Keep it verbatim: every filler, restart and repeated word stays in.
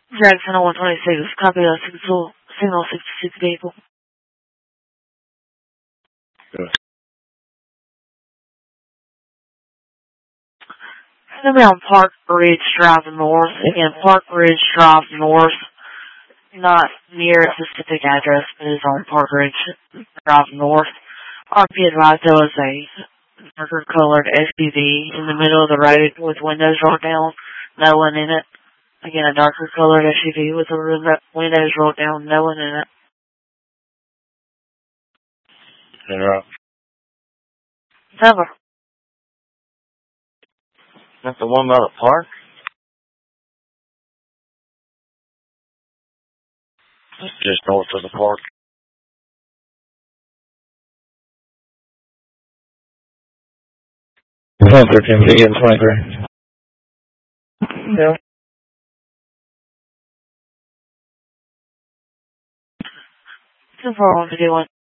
Jackson one twenty-six, copy that signal, signal sixty-six vehicle. Good. It's going to be on Park Ridge Drive North. Again, Park Ridge Drive North. Not near a specific address, but it's on Park Ridge Drive North. R P advised there was a darker colored S U V in the middle of the road with windows rolled down, no one in it. Again, a darker colored S U V with the windows rolled down, no one in it. Interrupt. Never. That's the one by the park? Just north of the park. one thirteen B and twenty-three. Yeah. two four one two one.